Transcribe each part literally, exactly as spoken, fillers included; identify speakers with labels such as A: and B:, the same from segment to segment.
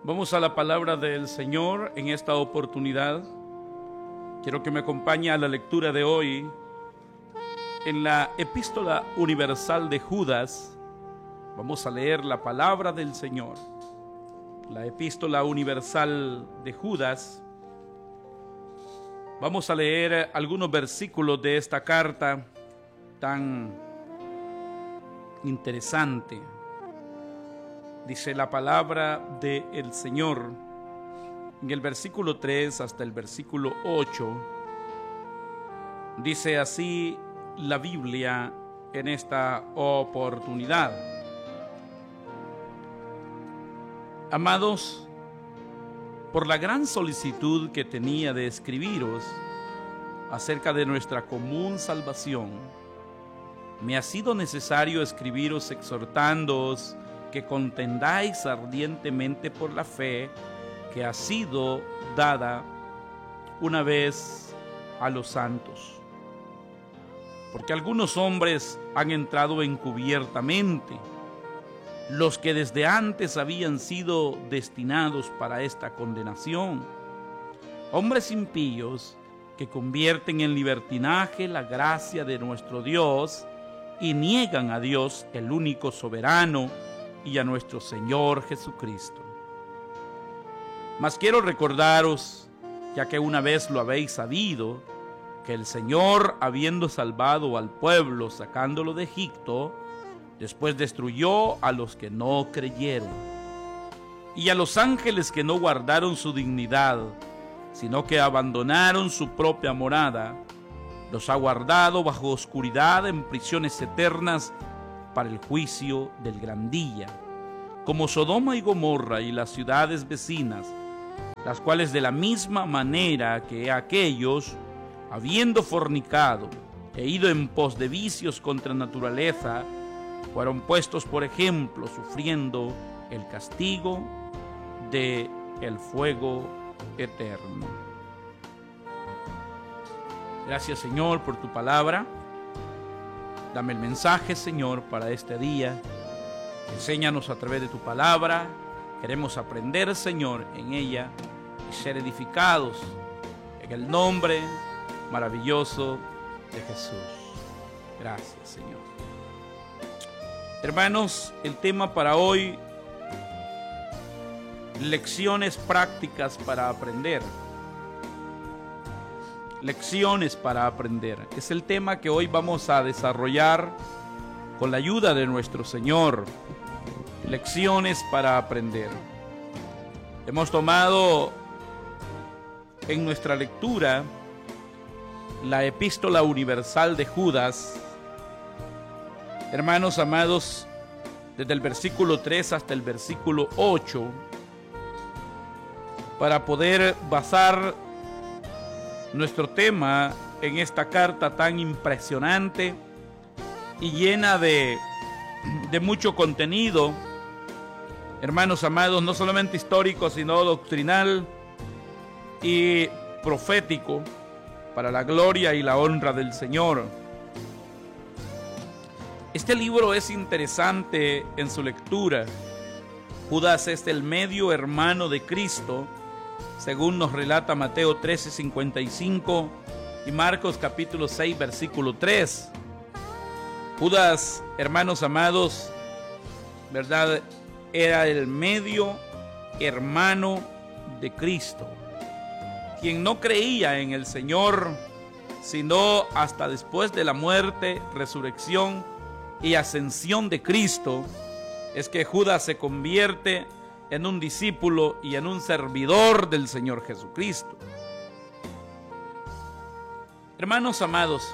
A: Vamos a la palabra del Señor en esta oportunidad. Quiero que me acompañe a la lectura de hoy en la Epístola Universal de Judas. Vamos a leer la palabra del Señor. La Epístola Universal de Judas. Vamos a leer algunos versículos de esta carta tan interesante. Dice la palabra del Señor en el versículo tres hasta el versículo ocho. Dice así la Biblia en esta oportunidad. Amados, por la gran solicitud que tenía de escribiros acerca de nuestra común salvación, me ha sido necesario escribiros exhortándoos que contendáis ardientemente por la fe que ha sido dada una vez a los santos. Porque algunos hombres han entrado encubiertamente, los que desde antes habían sido destinados para esta condenación, hombres impíos que convierten en libertinaje la gracia de nuestro Dios y niegan a Dios, el único soberano, y a nuestro Señor Jesucristo. Mas quiero recordaros, ya que una vez lo habéis sabido, que el Señor, habiendo salvado al pueblo sacándolo de Egipto, después destruyó a los que no creyeron, y a los ángeles que no guardaron su dignidad, sino que abandonaron su propia morada, los ha guardado bajo oscuridad en prisiones eternas para el juicio del gran día, como Sodoma y Gomorra y las ciudades vecinas, las cuales de la misma manera que aquellos, habiendo fornicado e ido en pos de vicios contra naturaleza, fueron puestos por ejemplo, sufriendo el castigo de el fuego eterno. Gracias, Señor, por tu palabra. Dame el mensaje, Señor, para este día. Enséñanos a través de tu palabra. Queremos aprender, Señor, en ella y ser edificados en el nombre maravilloso de Jesús. Gracias, Señor. Hermanos, el tema para hoy: lecciones prácticas para aprender. Lecciones para aprender. Es el tema que hoy vamos a desarrollar con la ayuda de nuestro Señor. Lecciones para aprender. Hemos tomado en nuestra lectura la Epístola Universal de Judas. Hermanos amados, desde el versículo tres hasta el versículo ocho, para poder basar nuestro tema en esta carta tan impresionante y llena de, de mucho contenido, hermanos amados, no solamente histórico, sino doctrinal y profético, para la gloria y la honra del Señor. Este libro es interesante en su lectura. Judas es el medio hermano de Cristo, según nos relata Mateo trece, cincuenta y cinco y Marcos capítulo seis, versículo tres. Judas, hermanos amados, ¿verdad?, era el medio hermano de Cristo, quien no creía en el Señor, sino hasta después de la muerte, resurrección y ascensión de Cristo, es que Judas se convierte en un discípulo y en un servidor del Señor Jesucristo. Hermanos amados,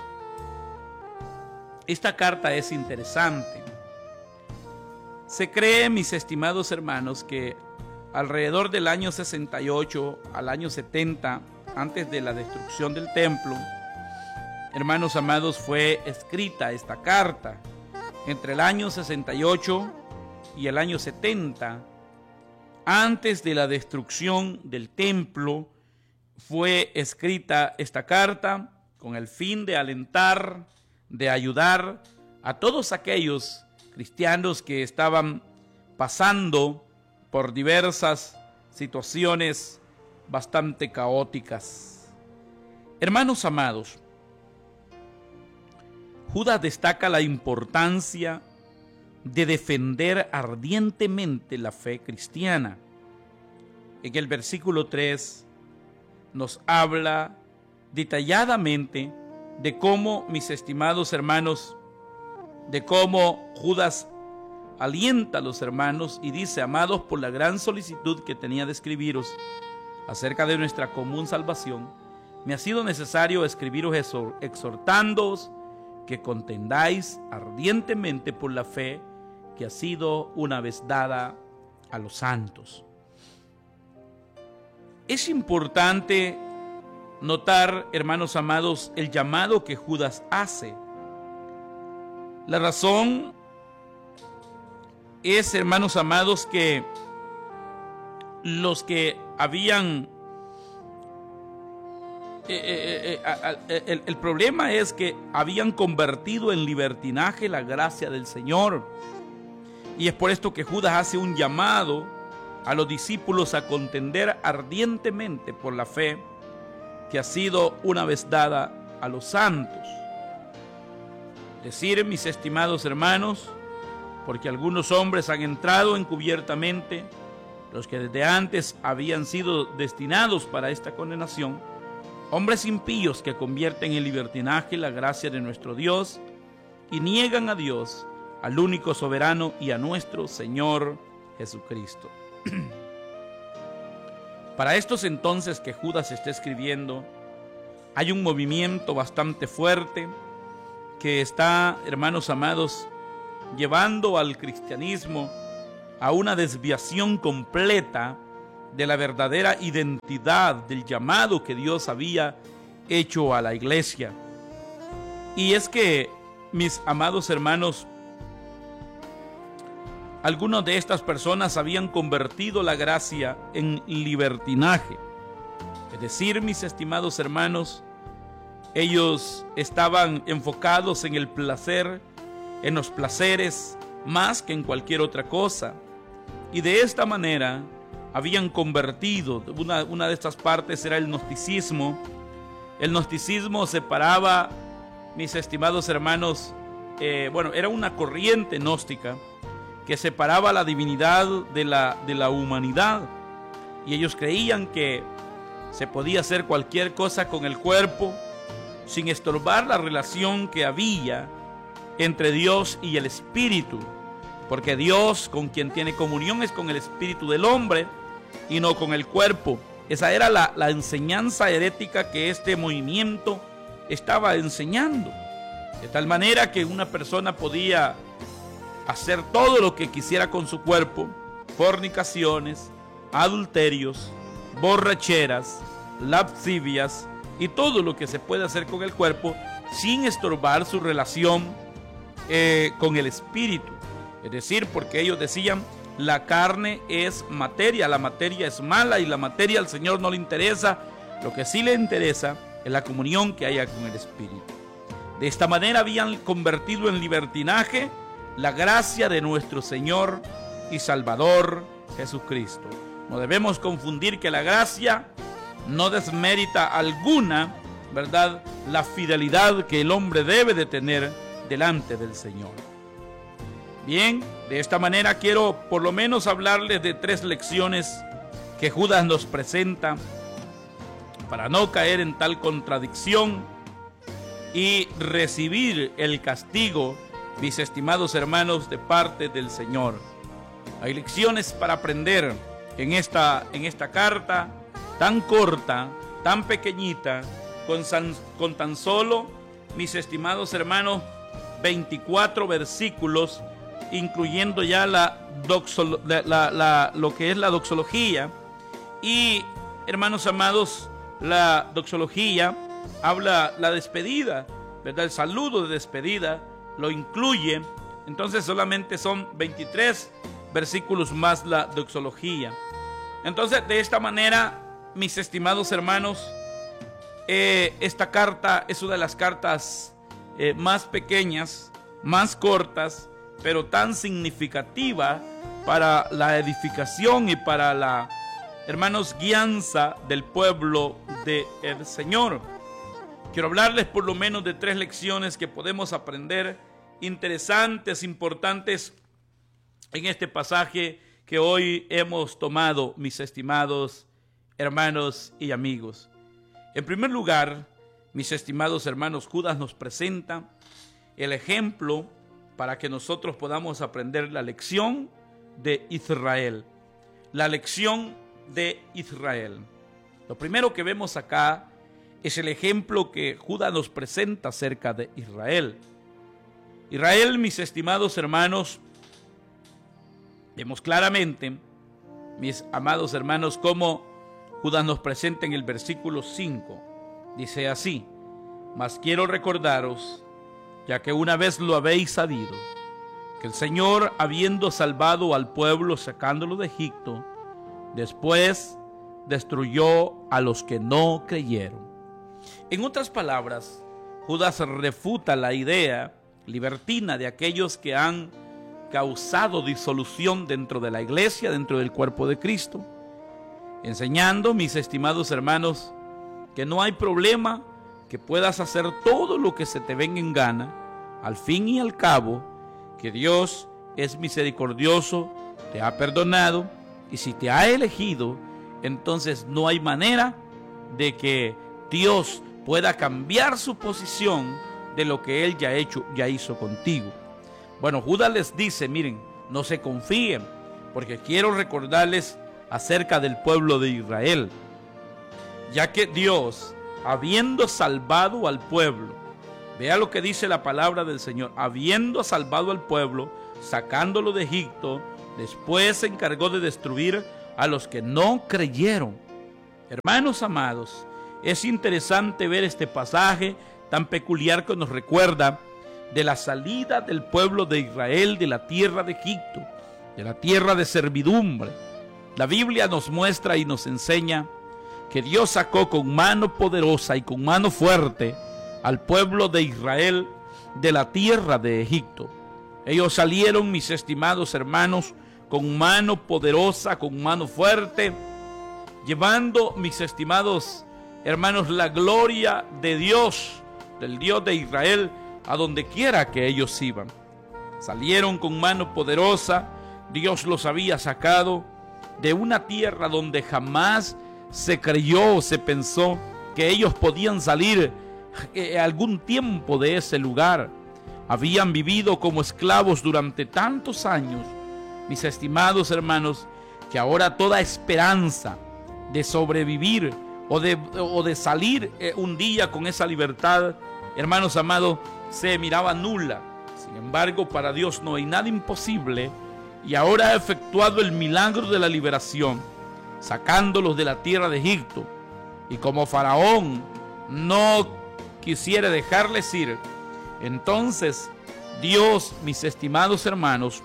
A: esta carta es interesante. Se cree, mis estimados hermanos, que alrededor del año sesenta y ocho al año setenta, antes de la destrucción del templo, hermanos amados, fue escrita esta carta. Entre el año sesenta y ocho y el año setenta, antes de la destrucción del templo, fue escrita esta carta con el fin de alentar, de ayudar a todos aquellos cristianos que estaban pasando por diversas situaciones bastante caóticas. Hermanos amados, Judas destaca la importancia de defender ardientemente la fe cristiana. En el versículo tres nos habla detalladamente de cómo, mis estimados hermanos, de cómo Judas alienta a los hermanos y dice: amados, por la gran solicitud que tenía de escribiros acerca de nuestra común salvación, me ha sido necesario escribiros exhortándoos que contendáis ardientemente por la fe que ha sido una vez dada a los santos. Es importante notar, hermanos amados, el llamado que Judas hace. La razón es, hermanos amados, que los que habían... Eh, eh, eh, eh, el, el problema es que habían convertido en libertinaje la gracia del Señor. Y es por esto que Judas hace un llamado a los discípulos a contender ardientemente por la fe que ha sido una vez dada a los santos. Decir, mis estimados hermanos, porque algunos hombres han entrado encubiertamente, los que desde antes habían sido destinados para esta condenación, hombres impíos que convierten en libertinaje la gracia de nuestro Dios y niegan a Dios, al único soberano y a nuestro Señor Jesucristo. Para estos entonces que Judas está escribiendo, hay un movimiento bastante fuerte que está, hermanos amados, llevando al cristianismo a una desviación completa de la verdadera identidad del llamado que Dios había hecho a la iglesia. Y es que, mis amados hermanos, algunas de estas personas habían convertido la gracia en libertinaje. Es decir, mis estimados hermanos, ellos estaban enfocados en el placer, en los placeres, más que en cualquier otra cosa. Y de esta manera habían convertido, una, una de estas partes era el gnosticismo. El gnosticismo separaba, mis estimados hermanos, eh, bueno, era una corriente gnóstica que separaba la divinidad de la, de la humanidad. Y ellos creían que se podía hacer cualquier cosa con el cuerpo sin estorbar la relación que había entre Dios y el espíritu, porque Dios con quien tiene comunión es con el espíritu del hombre y no con el cuerpo. Esa era la, la enseñanza herética que este movimiento estaba enseñando, de tal manera que una persona podía hacer todo lo que quisiera con su cuerpo: fornicaciones, adulterios, borracheras, lascivias y todo lo que se puede hacer con el cuerpo sin estorbar su relación eh, con el espíritu. Es decir, porque ellos decían: la carne es materia, la materia es mala y la materia al Señor no le interesa. Lo que sí le interesa es la comunión que haya con el espíritu. De esta manera habían convertido en libertinaje la gracia de nuestro Señor y Salvador Jesucristo. No debemos confundir que la gracia no desmérita alguna, ¿verdad?, la fidelidad que el hombre debe de tener delante del Señor. Bien, de esta manera quiero por lo menos hablarles de tres lecciones que Judas nos presenta para no caer en tal contradicción y recibir el castigo, mis estimados hermanos, de parte del Señor. Hay lecciones para aprender en esta, en esta carta tan corta, tan pequeñita, con, san, con tan solo, mis estimados hermanos, veinticuatro versículos, incluyendo ya la, doxolo, la, la, la lo que es la doxología. Y, hermanos amados, la doxología habla la despedida, ¿verdad? El saludo de despedida lo incluye. Entonces solamente son veintitrés versículos más la doxología. Entonces, de esta manera, mis estimados hermanos, eh, esta carta es una de las cartas eh, más pequeñas, más cortas, pero tan significativa para la edificación y para la, hermanos, guianza del pueblo del Señor. Quiero hablarles por lo menos de tres lecciones que podemos aprender, interesantes, importantes, en este pasaje que hoy hemos tomado, mis estimados hermanos y amigos. En primer lugar, mis estimados hermanos, Judas nos presenta el ejemplo para que nosotros podamos aprender la lección de Israel. La lección de Israel. Lo primero que vemos acá es el ejemplo que Judas nos presenta acerca de Israel. Israel, mis estimados hermanos, vemos claramente, mis amados hermanos, cómo Judas nos presenta en el versículo cinco. Dice así: mas quiero recordaros, ya que una vez lo habéis sabido, que el Señor, habiendo salvado al pueblo sacándolo de Egipto, después destruyó a los que no creyeron. En otras palabras, Judas refuta la idea libertina de aquellos que han causado disolución dentro de la iglesia, dentro del cuerpo de Cristo, enseñando, mis estimados hermanos, que no hay problema que puedas hacer todo lo que se te venga en gana, al fin y al cabo, que Dios es misericordioso, te ha perdonado, y si te ha elegido, entonces no hay manera de que Dios pueda cambiar su posición de lo que Él ya, ha hecho, ya hizo contigo. Bueno, Judas les dice, miren, no se confíen, porque quiero recordarles acerca del pueblo de Israel, ya que Dios, habiendo salvado al pueblo, vea lo que dice la palabra del Señor, habiendo salvado al pueblo, sacándolo de Egipto, después se encargó de destruir a los que no creyeron. Hermanos amados, es interesante ver este pasaje tan peculiar que nos recuerda de la salida del pueblo de Israel de la tierra de Egipto, de la tierra de servidumbre. La Biblia nos muestra y nos enseña que Dios sacó con mano poderosa y con mano fuerte al pueblo de Israel de la tierra de Egipto. Ellos salieron, mis estimados hermanos, con mano poderosa, con mano fuerte, llevando, mis estimados hermanos, la gloria de Dios, del Dios de Israel, a donde quiera que ellos iban. Salieron con mano poderosa. Dios los había sacado de una tierra donde jamás se creyó o se pensó que ellos podían salir eh, algún tiempo de ese lugar. Habían vivido como esclavos durante tantos años, mis estimados hermanos, que ahora toda esperanza de sobrevivir o de, o de salir eh, un día con esa libertad, hermanos amados, se miraba nula. Sin embargo, para Dios no hay nada imposible, y ahora ha efectuado el milagro de la liberación, sacándolos de la tierra de Egipto. Y como Faraón no quisiera dejarles ir, entonces Dios, mis estimados hermanos,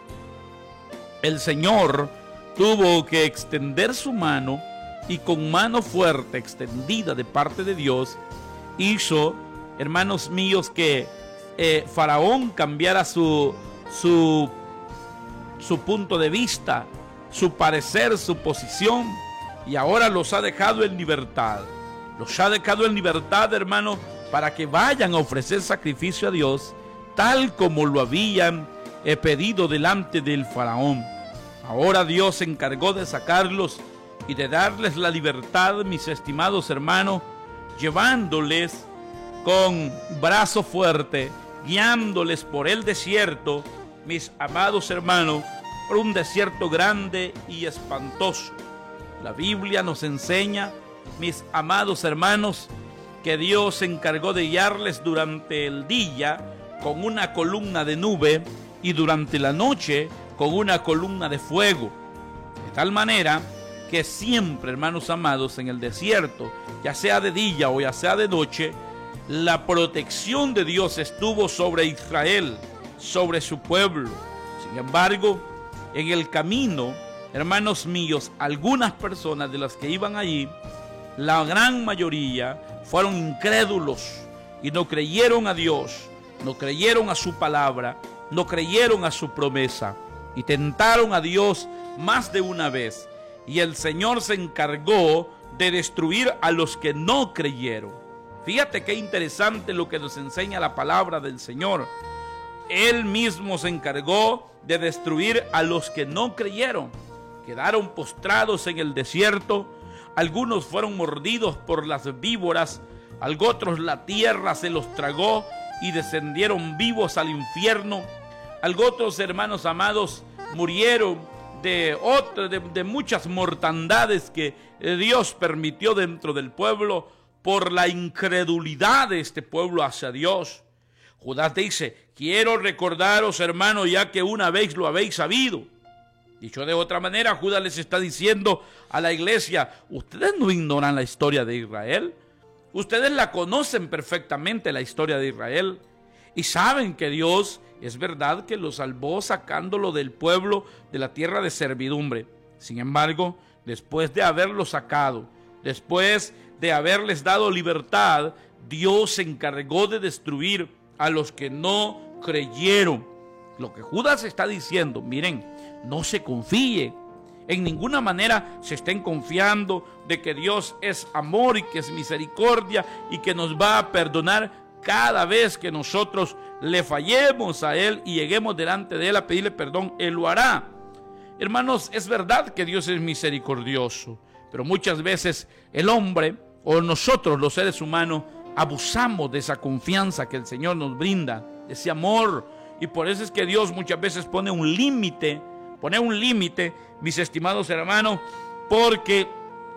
A: el Señor tuvo que extender su mano, y con mano fuerte extendida de parte de Dios, hizo, hermanos míos, que eh, Faraón cambiara su, su, su punto de vista, su parecer, su posición, y ahora los ha dejado en libertad. Los ha dejado en libertad, hermano, para que vayan a ofrecer sacrificio a Dios, tal como lo habían eh, pedido delante del Faraón. Ahora Dios se encargó de sacarlos y de darles la libertad, mis estimados hermanos, llevándoles con brazo fuerte, guiándoles por el desierto, mis amados hermanos, por un desierto grande y espantoso. La Biblia nos enseña, mis amados hermanos, que Dios se encargó de guiarles durante el día con una columna de nube y durante la noche con una columna de fuego. De tal manera que siempre, hermanos amados, en el desierto, ya sea de día o ya sea de noche, la protección de Dios estuvo sobre Israel, sobre su pueblo. Sin embargo, en el camino, hermanos míos, algunas personas de las que iban allí, la gran mayoría fueron incrédulos y no creyeron a Dios, no creyeron a su palabra, no creyeron a su promesa, y tentaron a Dios más de una vez. y el Señor se encargó de destruir a los que no creyeron. Fíjate qué interesante lo que nos enseña la palabra del Señor. Él mismo se encargó de destruir a los que no creyeron. Quedaron postrados en el desierto. Algunos fueron mordidos por las víboras. A otros la tierra se los tragó y descendieron vivos al infierno. A otros, hermanos amados, murieron de, otro, de, de muchas mortandades que Dios permitió dentro del pueblo por la incredulidad de este pueblo hacia Dios. Judas dice: quiero recordaros, hermanos, ya que una vez lo habéis sabido. Dicho de otra manera, Judas les está diciendo a la iglesia: ustedes no ignoran la historia de Israel. Ustedes la conocen perfectamente, la historia de Israel. Y saben que Dios, es verdad que lo salvó sacándolo del pueblo de la tierra de servidumbre. Sin embargo, después de haberlo sacado, después de haberles dado libertad, Dios se encargó de destruir a los que no creyeron. Lo que Judas está diciendo: miren, no se confíen, en ninguna manera se estén confiando de que Dios es amor y que es misericordia y que nos va a perdonar cada vez que nosotros le fallemos a Él y lleguemos delante de Él a pedirle perdón. Él lo hará. Hermanos, es verdad que Dios es misericordioso, pero muchas veces el hombre o nosotros los seres humanos abusamos de esa confianza que el Señor nos brinda, de ese amor, y por eso es que Dios muchas veces pone un límite, pone un límite, mis estimados hermanos, porque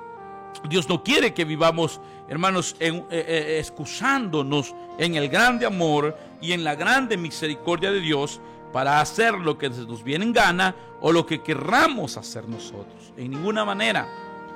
A: Dios no quiere que vivamos, hermanos, en, eh, eh, excusándonos en el grande amor y en la grande misericordia de Dios para hacer lo que nos viene en gana o lo que querramos hacer nosotros. En ninguna manera.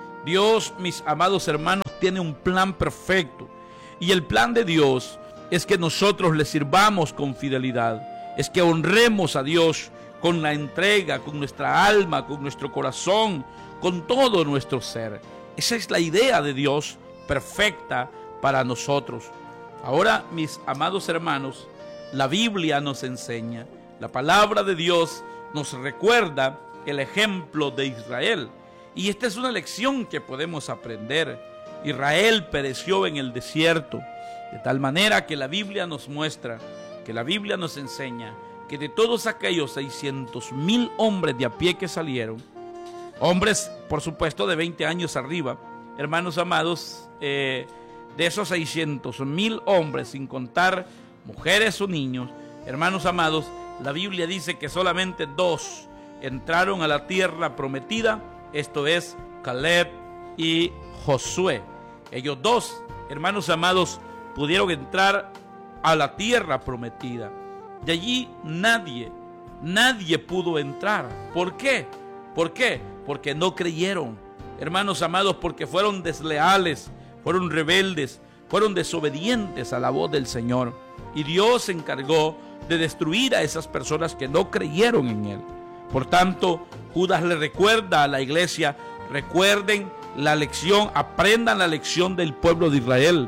A: Dios, mis amados hermanos, tiene un plan perfecto. Y el plan de Dios es que nosotros le sirvamos con fidelidad. Es que honremos a Dios con la entrega, con nuestra alma, con nuestro corazón, con todo nuestro ser. Esa es la idea de Dios perfecta para nosotros. Ahora, mis amados hermanos, la Biblia nos enseña, la palabra de Dios nos recuerda el ejemplo de Israel. Y esta es una lección que podemos aprender. Israel pereció en el desierto, de tal manera que la Biblia nos muestra, que la Biblia nos enseña, que de todos aquellos seiscientos mil hombres de a pie que salieron, hombres, por supuesto, de veinte años arriba, hermanos amados, eh, de esos seiscientos mil hombres, sin contar mujeres o niños, hermanos amados, la Biblia dice que solamente dos entraron a la tierra prometida, esto es Caleb y Josué. Ellos dos, hermanos amados, pudieron entrar a la tierra prometida. De allí nadie, nadie pudo entrar. ¿Por qué? ¿Por qué? Porque no creyeron, hermanos amados, porque fueron desleales, fueron rebeldes, fueron desobedientes a la voz del Señor. Y Dios se encargó de destruir a esas personas que no creyeron en Él. Por tanto, Judas le recuerda a la iglesia: recuerden la lección, aprendan la lección del pueblo de Israel.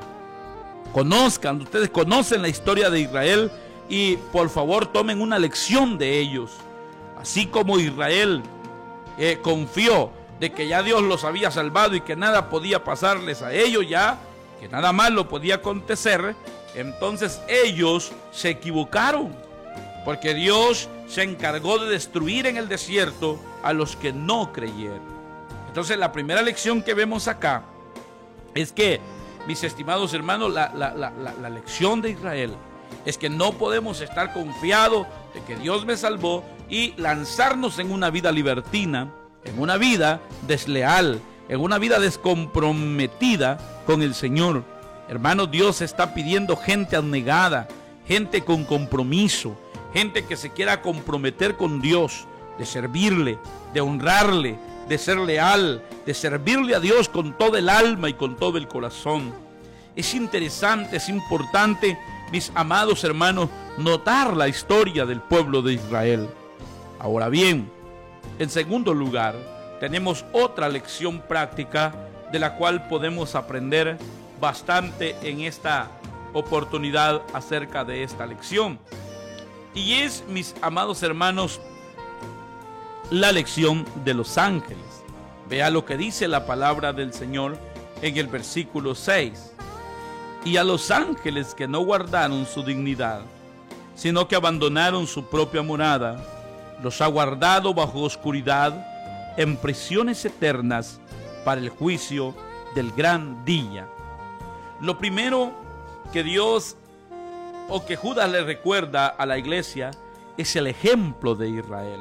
A: Conozcan, ustedes conocen la historia de Israel y por favor tomen una lección de ellos. Así como Israel eh, confió de que ya Dios los había salvado y que nada podía pasarles a ellos ya, que nada malo podía acontecer, entonces ellos se equivocaron, porque Dios se encargó de destruir en el desierto a los que no creyeron. Entonces la primera lección que vemos acá es que, mis estimados hermanos, la, la, la, la, la lección de Israel es que no podemos estar confiados de que Dios me salvó y lanzarnos en una vida libertina, en una vida desleal, en una vida descomprometida con el Señor. Hermanos, Dios está pidiendo gente abnegada, gente con compromiso, gente que se quiera comprometer con Dios, de servirle, de honrarle, de ser leal, de servirle a Dios con todo el alma y con todo el corazón. Es interesante, es importante, mis amados hermanos, notar la historia del pueblo de Israel. Ahora bien, en segundo lugar, tenemos otra lección práctica de la cual podemos aprender bastante en esta oportunidad acerca de esta lección. Y es, mis amados hermanos, la lección de los ángeles. Vea lo que dice la palabra del Señor en el versículo seis. Y a los ángeles que no guardaron su dignidad, sino que abandonaron su propia morada, los ha guardado bajo oscuridad en prisiones eternas para el juicio del gran día. Lo primero que Dios o que Judas le recuerda a la iglesia es el ejemplo de Israel.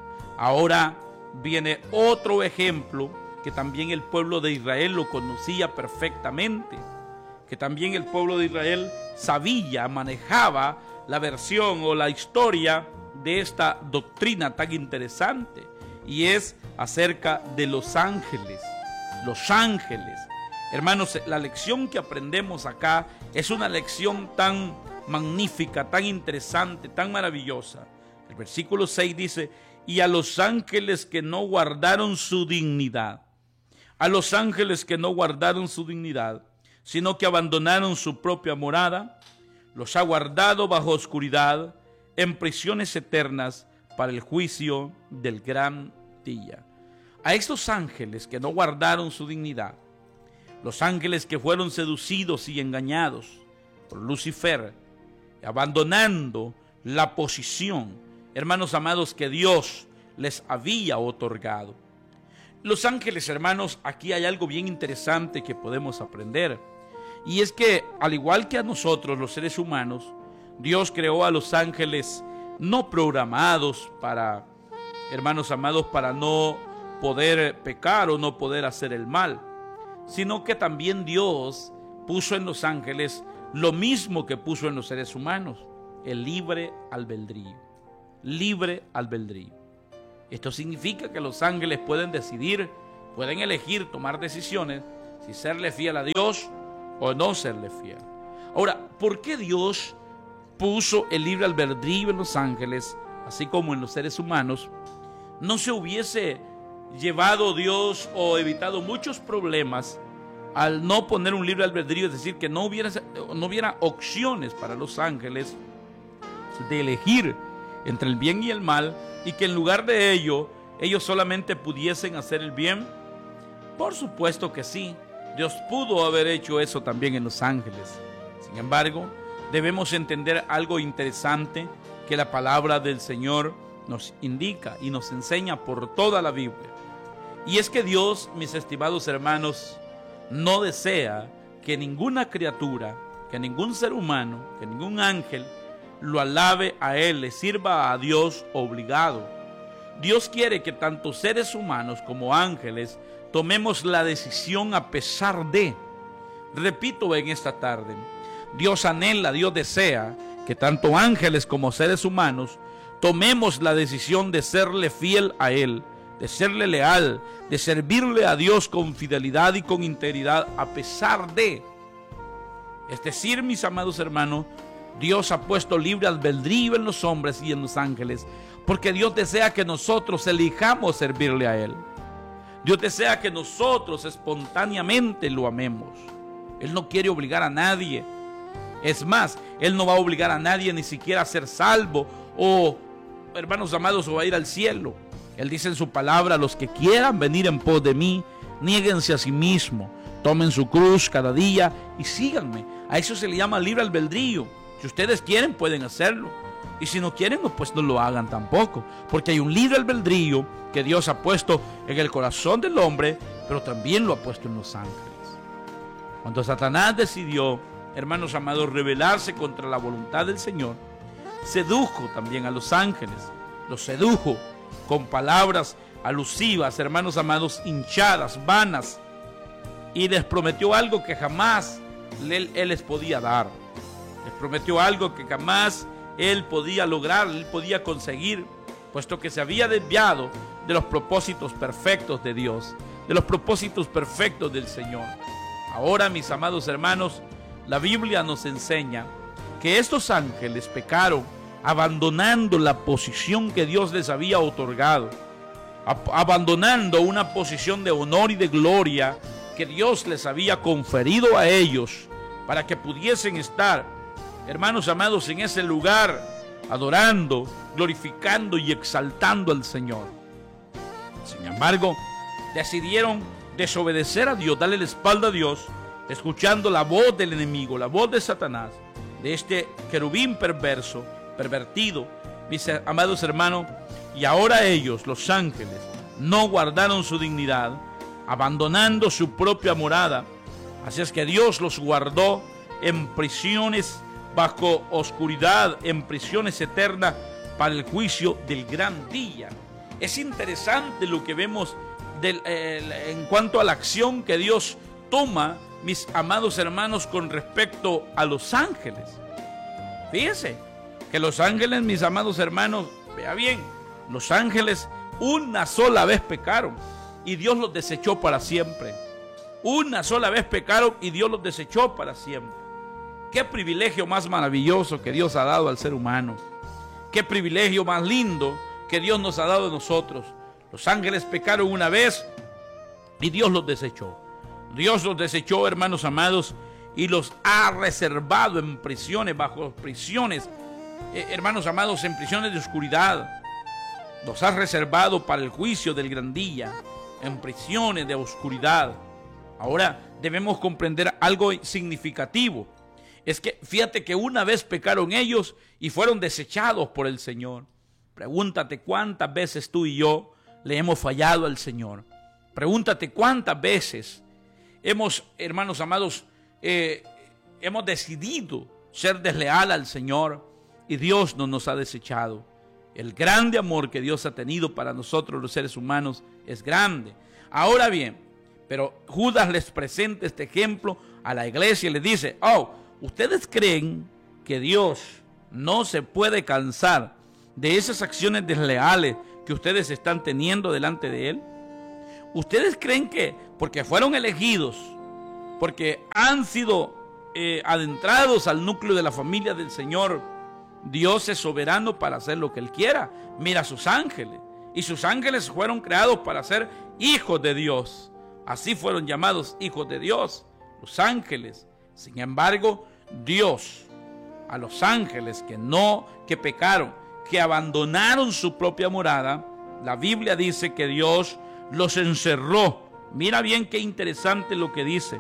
A: Ahora viene otro ejemplo que también el pueblo de Israel lo conocía perfectamente, que también el pueblo de Israel sabía, manejaba la versión o la historia de esta doctrina tan interesante, y es acerca de los ángeles. Los ángeles, hermanos, la lección que aprendemos acá es una lección tan magnífica, tan interesante, tan maravillosa. El versículo seis dice: y a los ángeles que no guardaron su dignidad, a los ángeles que no guardaron su dignidad, sino que abandonaron su propia morada, los ha guardado bajo oscuridad en prisiones eternas para el juicio del gran día. A estos ángeles que no guardaron su dignidad, los ángeles que fueron seducidos y engañados por Lucifer, abandonando la posición, hermanos amados, que Dios les había otorgado. Los ángeles, hermanos, aquí hay algo bien interesante que podemos aprender. Y es que, al igual que a nosotros, los seres humanos, Dios creó a los ángeles no programados para, hermanos amados, para no poder pecar o no poder hacer el mal, sino que también Dios puso en los ángeles lo mismo que puso en los seres humanos: el libre albedrío. Libre albedrío. Esto significa que los ángeles pueden decidir, pueden elegir tomar decisiones si serle fiel a Dios o no serle fiel. Ahora, ¿por qué Dios puso el libre albedrío en los ángeles, así como en los seres humanos? No se hubiese llevado Dios o evitado muchos problemas al no poner un libre albedrío, es decir, que no hubiera, no hubiera opciones para los ángeles de elegir entre el bien y el mal, y que en lugar de ello ellos solamente pudiesen hacer el bien. Por supuesto que sí, Dios pudo haber hecho eso también en los ángeles. Sin embargo, debemos entender algo interesante que la palabra del Señor nos indica y nos enseña por toda la Biblia. Y es que Dios, mis estimados hermanos, no desea que ninguna criatura, que ningún ser humano, que ningún ángel lo alabe a Él, le sirva a Dios obligado. Dios quiere que tanto seres humanos como ángeles tomemos la decisión a pesar de. Repito en esta tarde, Dios anhela, Dios desea que tanto ángeles como seres humanos tomemos la decisión de serle fiel a Él, de serle leal, de servirle a Dios con fidelidad y con integridad a pesar de. Es decir, mis amados hermanos, Dios ha puesto libre albedrío en los hombres y en los ángeles, porque Dios desea que nosotros elijamos servirle a Él. Dios desea que nosotros espontáneamente lo amemos. Él no quiere obligar a nadie. Es más, Él no va a obligar a nadie ni siquiera a ser salvo o, hermanos amados, o a ir al cielo. Él dice en su palabra: los que quieran venir en pos de mí, niéguense a sí mismos, tomen su cruz cada día y síganme. A eso se le llama libre albedrío. Si ustedes quieren, pueden hacerlo. Y si no quieren, pues no lo hagan tampoco. Porque hay un libre albedrío que Dios ha puesto en el corazón del hombre, pero también lo ha puesto en los ángeles. Cuando Satanás decidió, hermanos amados, rebelarse contra la voluntad del Señor, sedujo también a los ángeles. Los sedujo con palabras alusivas, hermanos amados, hinchadas, vanas. Y les prometió algo que jamás él, él les podía dar. Les prometió algo que jamás él podía lograr, él podía conseguir, puesto que se había desviado de los propósitos perfectos de Dios, de los propósitos perfectos del Señor. Ahora, mis amados hermanos, la Biblia nos enseña que estos ángeles pecaron abandonando la posición que Dios les había otorgado, abandonando una posición de honor y de gloria que Dios les había conferido a ellos para que pudiesen estar, hermanos amados, en ese lugar adorando, glorificando y exaltando al Señor. Sin embargo, decidieron desobedecer a Dios, darle la espalda a Dios, escuchando la voz del enemigo, la voz de Satanás, de este querubín perverso, pervertido, mis amados hermanos. Y ahora ellos, los ángeles, no guardaron su dignidad, abandonando su propia morada. Así es que Dios los guardó en prisiones bajo oscuridad, en prisiones eternas para el juicio del gran día. Es interesante lo que vemos del, eh, en cuanto a la acción que Dios toma, mis amados hermanos, con respecto a los ángeles. Fíjense que los ángeles, mis amados hermanos, vea bien, los ángeles una sola vez pecaron y Dios los desechó para siempre. Una sola vez pecaron y Dios los desechó para siempre. Qué privilegio más maravilloso que Dios ha dado al ser humano. Qué privilegio más lindo que Dios nos ha dado a nosotros. Los ángeles pecaron una vez y Dios los desechó. Dios los desechó, hermanos amados, y los ha reservado en prisiones, bajo prisiones, eh, hermanos amados, en prisiones de oscuridad. Los ha reservado para el juicio del gran día, en prisiones de oscuridad. Ahora debemos comprender algo significativo. Es que fíjate que una vez pecaron ellos y fueron desechados por el Señor. Pregúntate cuántas veces tú y yo le hemos fallado al Señor. Pregúntate cuántas veces hemos, hermanos amados, eh, hemos decidido ser desleal al Señor y Dios no nos ha desechado. El grande amor que Dios ha tenido para nosotros los seres humanos es grande. Ahora bien, pero Judas les presenta este ejemplo a la iglesia y les dice: oh, ¿ustedes creen que Dios no se puede cansar de esas acciones desleales que ustedes están teniendo delante de Él? ¿Ustedes creen que porque fueron elegidos, porque han sido eh, adentrados al núcleo de la familia del Señor, Dios es soberano para hacer lo que Él quiera? Mira a sus ángeles, y sus ángeles fueron creados para ser hijos de Dios. Así fueron llamados hijos de Dios, los ángeles. Sin embargo, Dios, a los ángeles que no, que pecaron, que abandonaron su propia morada, la Biblia dice que Dios los encerró. Mira bien qué interesante lo que dice.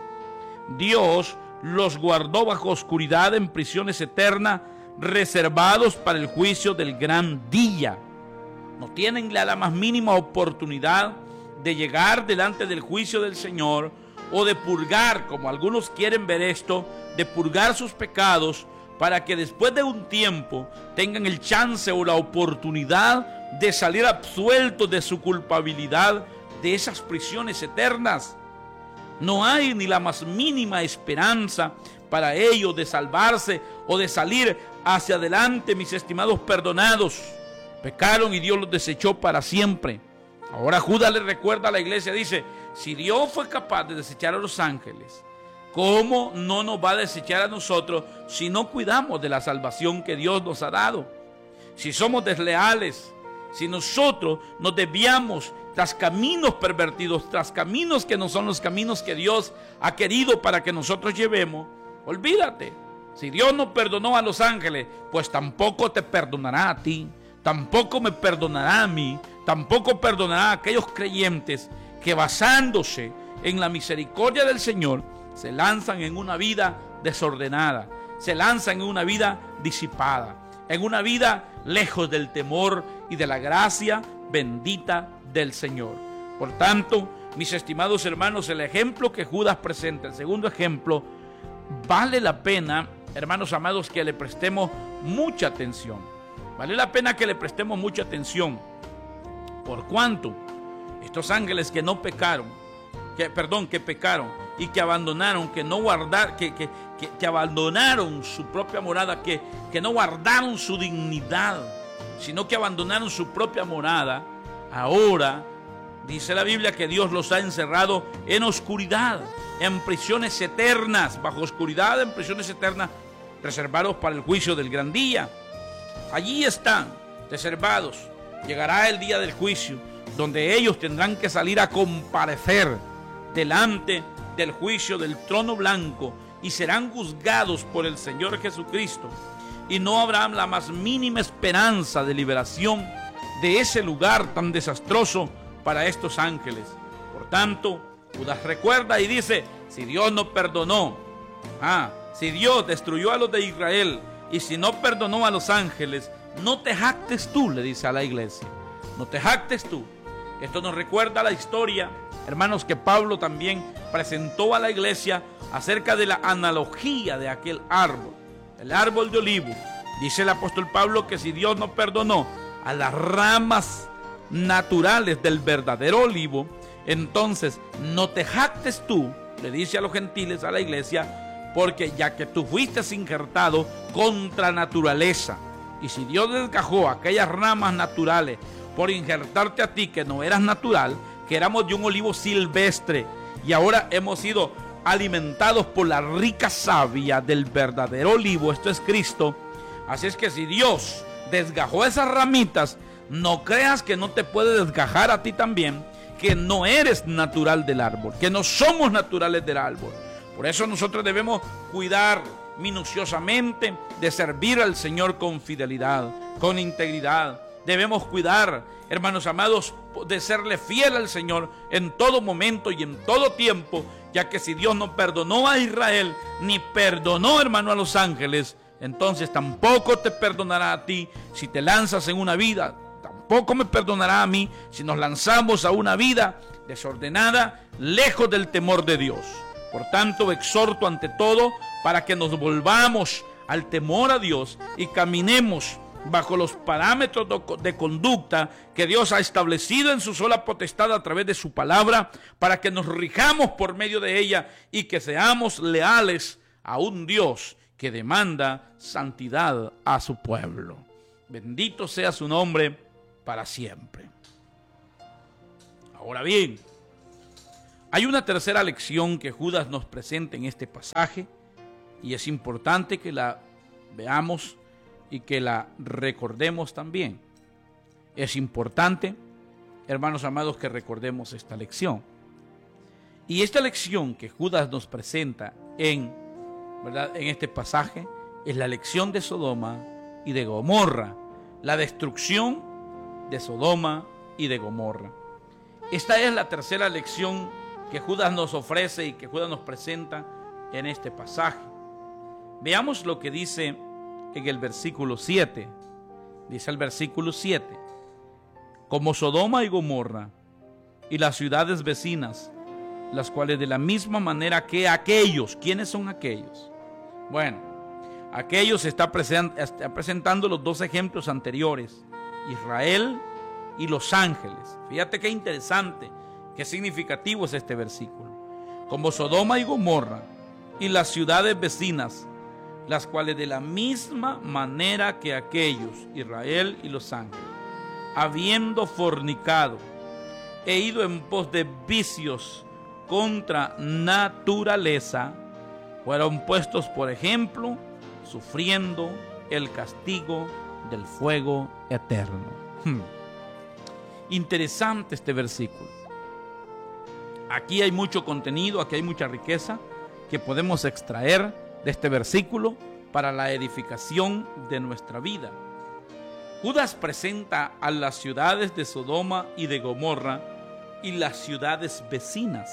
A: Dios los guardó bajo oscuridad en prisiones eternas, reservados para el juicio del gran día. No tienen la más mínima oportunidad de llegar delante del juicio del Señor, o de purgar, como algunos quieren ver esto, de purgar sus pecados, para que después de un tiempo tengan el chance o la oportunidad de salir absueltos de su culpabilidad, de esas prisiones eternas. No hay ni la más mínima esperanza para ellos de salvarse o de salir hacia adelante, mis estimados perdonados. Pecaron y Dios los desechó para siempre. Ahora Judas le recuerda a la iglesia, dice: si Dios fue capaz de desechar a los ángeles, ¿cómo no nos va a desechar a nosotros si no cuidamos de la salvación que Dios nos ha dado? Si somos desleales, si nosotros nos desviamos tras caminos pervertidos, tras caminos que no son los caminos que Dios ha querido para que nosotros llevemos, olvídate. Si Dios no perdonó a los ángeles, pues tampoco te perdonará a ti, tampoco me perdonará a mí, tampoco perdonará a aquellos creyentes que, basándose en la misericordia del Señor, se lanzan en una vida desordenada, se lanzan en una vida disipada, en una vida lejos del temor y de la gracia bendita del Señor. Por tanto, mis estimados hermanos, el ejemplo que Judas presenta, el segundo ejemplo, vale la pena, hermanos amados, que le prestemos mucha atención. Vale la pena que le prestemos mucha atención. Por cuanto estos ángeles que no pecaron, que, perdón, que pecaron y que abandonaron, que no guardaron, que, que, que, que abandonaron su propia morada, que, que no guardaron su dignidad, sino que abandonaron su propia morada, ahora dice la Biblia que Dios los ha encerrado en oscuridad, en prisiones eternas, bajo oscuridad, en prisiones eternas, reservados para el juicio del gran día. Allí están, reservados. Llegará el día del juicio, donde ellos tendrán que salir a comparecer delante del juicio del trono blanco y serán juzgados por el Señor Jesucristo. Y no habrá la más mínima esperanza de liberación de ese lugar tan desastroso para estos ángeles. Por tanto, Judas recuerda y dice, si Dios no perdonó, ah, si Dios destruyó a los de Israel y si no perdonó a los ángeles, no te jactes tú, le dice a la iglesia, no te jactes tú. Esto nos recuerda la historia, hermanos, que Pablo también presentó a la iglesia acerca de la analogía de aquel árbol, el árbol de olivo. Dice el apóstol Pablo que si Dios no perdonó a las ramas naturales del verdadero olivo, entonces no te jactes tú, le dice a los gentiles, a la iglesia, porque ya que tú fuiste injertado contra naturaleza, y si Dios desgajó aquellas ramas naturales por injertarte a ti que no eras natural, que éramos de un olivo silvestre, y ahora hemos sido alimentados por la rica savia del verdadero olivo, esto es Cristo. Así es que si Dios desgajó esas ramitas, no creas que no te puede desgajar a ti también, que no eres natural del árbol, que no somos naturales del árbol. Por eso nosotros debemos cuidar minuciosamente de servir al Señor con fidelidad, con integridad. Debemos cuidar, hermanos amados, de serle fiel al Señor en todo momento y en todo tiempo, ya que si Dios no perdonó a Israel, ni perdonó, hermano, a los ángeles, entonces tampoco te perdonará a ti si te lanzas en una vida, tampoco me perdonará a mí si nos lanzamos a una vida desordenada, lejos del temor de Dios. Por tanto, exhorto ante todo para que nos volvamos al temor a Dios y caminemos bajo los parámetros de conducta que Dios ha establecido en su sola potestad a través de su palabra, para que nos rijamos por medio de ella y que seamos leales a un Dios que demanda santidad a su pueblo. Bendito sea su nombre para siempre. Ahora bien, hay una tercera lección que Judas nos presenta en este pasaje y es importante que la veamos y que la recordemos también. Es importante, hermanos amados, que recordemos esta lección. Y esta lección que Judas nos presenta en, ¿verdad?, en este pasaje es la lección de Sodoma y de Gomorra, la destrucción de Sodoma y de Gomorra. Esta es la tercera lección que Judas nos ofrece y que Judas nos presenta en este pasaje. Veamos lo que dice en el versículo siete. Dice el versículo siete: como Sodoma y Gomorra y las ciudades vecinas, las cuales de la misma manera que aquellos. ¿Quiénes son aquellos? Bueno, aquellos está, present, está presentando los dos ejemplos anteriores, Israel y los ángeles. Fíjate qué interesante, qué significativo es este versículo. Como Sodoma y Gomorra y las ciudades vecinas, las cuales de la misma manera que aquellos, Israel y los ángeles, habiendo fornicado e ido en pos de vicios contra naturaleza, fueron puestos por ejemplo, sufriendo el castigo del fuego eterno. Hmm. Interesante este versículo. Aquí hay mucho contenido, aquí hay mucha riqueza que podemos extraer de este versículo para la edificación de nuestra vida. Judas presenta a las ciudades de Sodoma y de Gomorra y las ciudades vecinas.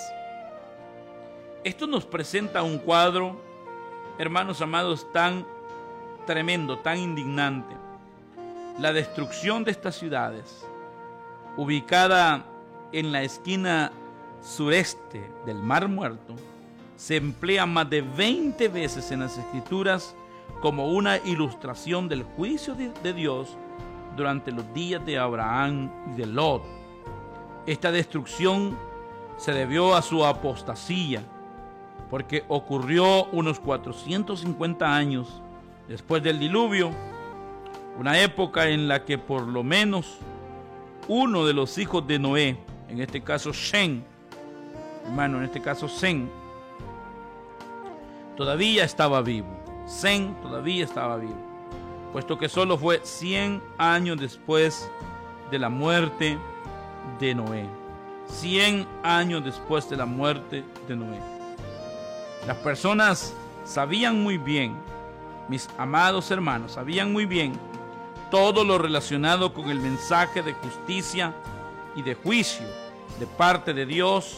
A: Esto nos presenta un cuadro, hermanos amados, tan tremendo, tan indignante. La destrucción de estas ciudades, ubicada en la esquina sureste del Mar Muerto, se emplea más de veinte veces en las Escrituras como una ilustración del juicio de, de Dios durante los días de Abraham y de Lot. Esta destrucción se debió a su apostasía, porque ocurrió unos cuatrocientos cincuenta años después del diluvio, una época en la que por lo menos uno de los hijos de Noé, en este caso Sem, hermano, en este caso Sem, todavía estaba vivo. Sem todavía estaba vivo, puesto que solo fue cien años después de la muerte de Noé. cien años después de la muerte de Noé. Las personas sabían muy bien, mis amados hermanos, sabían muy bien todo lo relacionado con el mensaje de justicia y de juicio de parte de Dios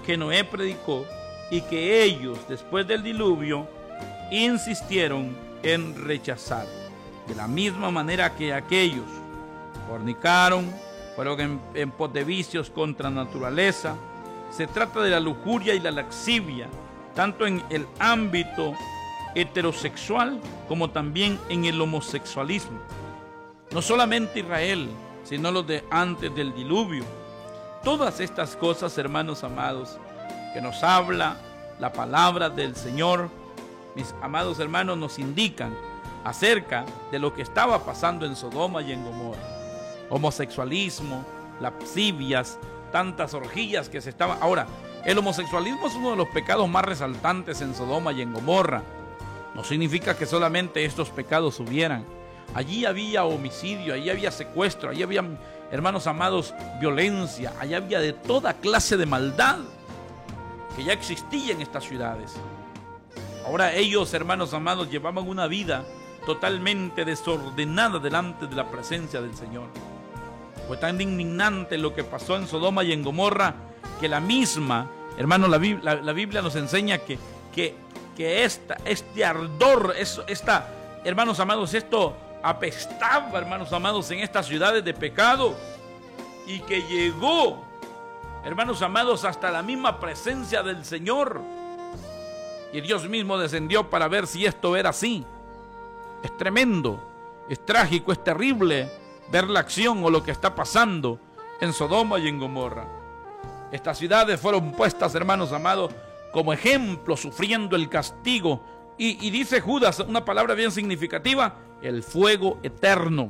A: que Noé predicó y que ellos, después del diluvio, insistieron en rechazar. De la misma manera que aquellos fornicaron, fueron en, en pos de vicios contra naturaleza. Se trata de la lujuria y la lascivia, tanto en el ámbito heterosexual como también en el homosexualismo. No solamente Israel, sino los de antes del diluvio. Todas estas cosas, hermanos amados, que nos habla la palabra del Señor, mis amados hermanos, nos indican acerca de lo que estaba pasando en Sodoma y en Gomorra. Homosexualismo, lascivias, tantas orgías que se estaban... Ahora, el homosexualismo es uno de los pecados más resaltantes en Sodoma y en Gomorra. No significa que solamente estos pecados hubieran. Allí había homicidio, allí había secuestro, allí había, hermanos amados, violencia, allí había de toda clase de maldad que ya existía en estas ciudades. Ahora ellos, hermanos amados, llevaban una vida totalmente desordenada delante de la presencia del Señor. Fue tan indignante lo que pasó en Sodoma y en Gomorra que la misma, hermanos, la, la, la Biblia nos enseña que, que, que esta, este ardor, eso, esta, hermanos amados, esto apestaba, hermanos amados, en estas ciudades de pecado, y que llegó, hermanos amados, hasta la misma presencia del Señor. Y Dios mismo descendió para ver si esto era así. Es tremendo, es trágico, es terrible ver la acción o lo que está pasando en Sodoma y en Gomorra. Estas ciudades fueron puestas, hermanos amados, como ejemplo, sufriendo el castigo. Y, y dice Judas, una palabra bien significativa, el fuego eterno.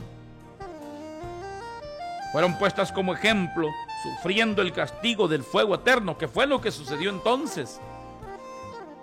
A: Fueron puestas como ejemplo, sufriendo el castigo del fuego eterno, que fue lo que sucedió entonces.